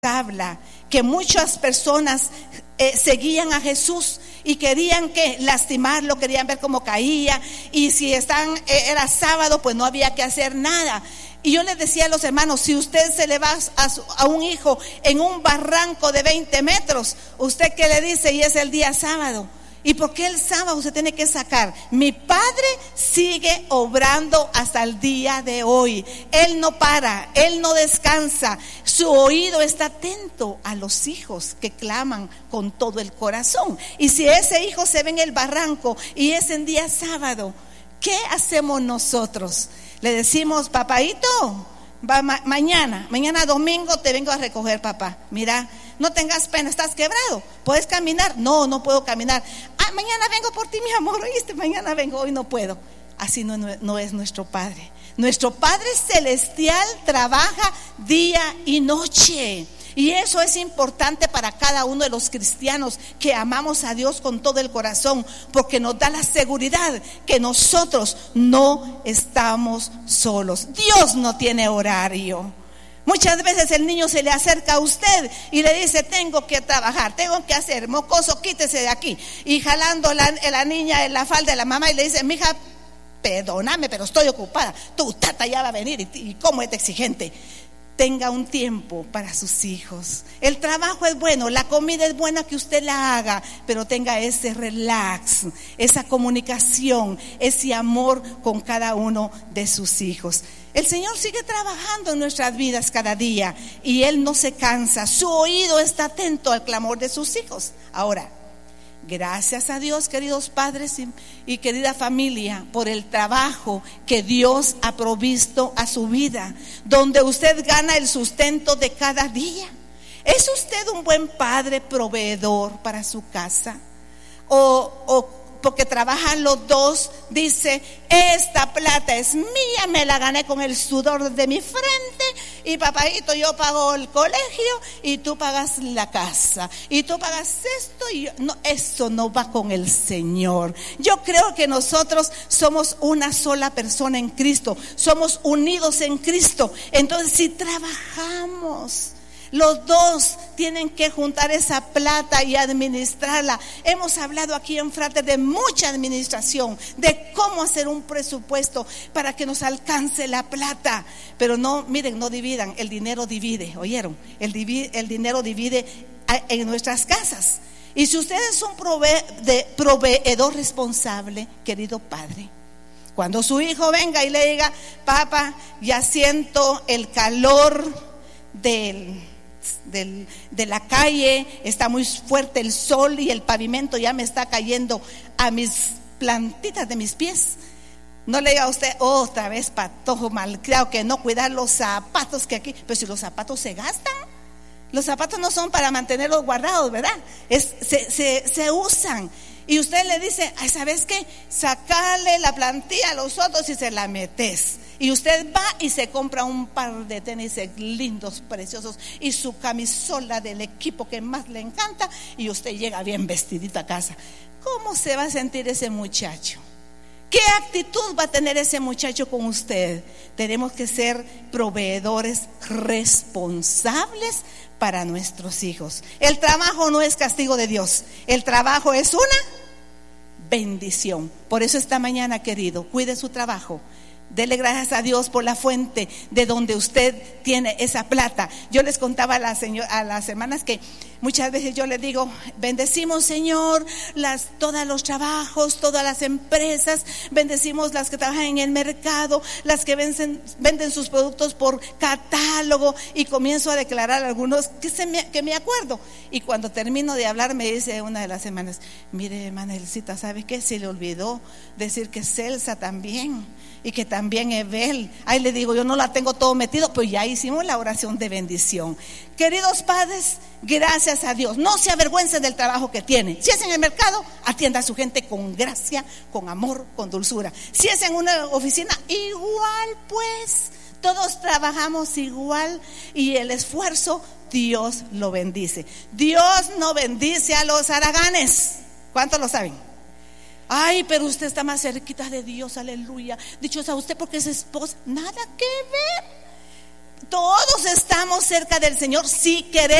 habla que muchas personas seguían a Jesús y querían que lastimarlo, querían ver cómo caía, y si era sábado, pues no había que hacer nada. Y yo les decía a los hermanos, si usted se le va a un hijo en un barranco de 20 metros, ¿usted qué le dice? Y es el día sábado. ¿Y por qué el sábado se tiene que sacar? Mi Padre sigue obrando hasta el día de hoy. Él no para, Él no descansa. Su oído está atento a los hijos que claman con todo el corazón. Y si ese hijo se ve en el barranco y es en día sábado, ¿qué hacemos nosotros? Le decimos, papaito, mañana domingo te vengo a recoger, papá. Mira, no tengas pena, estás quebrado, ¿puedes caminar? No puedo caminar. Mañana vengo por ti, mi amor, ¿oíste? Mañana vengo, hoy no puedo. Así no es nuestro Padre. Nuestro Padre Celestial trabaja día y noche. Y eso es importante para cada uno de los cristianos que amamos a Dios con todo el corazón, porque nos da la seguridad que nosotros no estamos solos. Dios no tiene horario. Muchas veces el niño se le acerca a usted y le dice, tengo que trabajar, tengo que hacer, mocoso, quítese de aquí. Y jalando la niña en la falda de la mamá y le dice, mija, perdóname, pero estoy ocupada, tu tata ya va a venir y cómo es exigente. Tenga un tiempo para sus hijos. El trabajo es bueno, la comida es buena que usted la haga, pero tenga ese relax, esa comunicación, ese amor con cada uno de sus hijos. El Señor sigue trabajando en nuestras vidas cada día y Él no se cansa. Su oído está atento al clamor de sus hijos. Ahora, gracias a Dios, queridos padres y querida familia, por el trabajo que Dios ha provisto a su vida, donde usted gana el sustento de cada día. ¿Es usted un buen padre proveedor para su casa? ¿O porque trabajan los dos, dice, esta plata es mía, me la gané con el sudor de mi frente, y papadito, yo pago el colegio y tú pagas la casa y tú pagas esto? Y no, eso no va con el Señor. Yo creo que nosotros somos una sola persona en Cristo, somos unidos en Cristo. Entonces, si trabajamos, los dos tienen que juntar esa plata y administrarla. Hemos hablado aquí en Frater de mucha administración, de cómo hacer un presupuesto para que nos alcance la plata. Pero no, miren, no dividan, el dinero divide, ¿oyeron? El dinero divide en nuestras casas. Y si usted es un proveedor responsable, querido padre, cuando su hijo venga y le diga, papá, ya siento el calor de la calle, está muy fuerte el sol y el pavimento ya me está cayendo a mis plantitas de mis pies. No le diga a usted, otra vez patojo malcriado, que no cuidar los zapatos que aquí. Pero si los zapatos se gastan, los zapatos no son para mantenerlos guardados, ¿verdad? Se usan. Y usted le dice, ¿sabes qué? Sacarle la plantilla a los otros y se la metes. Y usted va y se compra un par de tenis lindos, preciosos, y su camisola del equipo que más le encanta, y usted llega bien vestidito a casa. ¿Cómo se va a sentir ese muchacho? ¿Qué actitud va a tener ese muchacho con usted? Tenemos que ser proveedores responsables para nuestros hijos. El trabajo no es castigo de Dios, el trabajo es una bendición. Por eso esta mañana, querido, cuide su trabajo. Dele gracias a Dios por la fuente de donde usted tiene esa plata. Yo les contaba a las hermanas que muchas veces yo les digo, bendecimos, Señor, todos los trabajos, todas las empresas, bendecimos las que trabajan en el mercado, las que venden sus productos por catálogo, y comienzo a declarar algunos que me acuerdo. Y cuando termino de hablar me dice una de las hermanas, mire, hermana Elcita, ¿sabe qué? Se le olvidó decir que Celsa también, y que también Evel. Ahí le digo, yo no la tengo todo metido, pero ya hicimos la oración de bendición. Queridos padres, gracias a Dios, no se avergüencen del trabajo que tiene. Si es en el mercado, atienda a su gente con gracia, con amor, con dulzura. Si es en una oficina, igual, pues todos trabajamos igual, y el esfuerzo Dios lo bendice. Dios no bendice a los haraganes. ¿Cuántos lo saben? Ay, pero usted está más cerquita de Dios, aleluya. Dichosa usted porque es esposa. Nada que ver. Todos estamos cerca del Señor si queremos.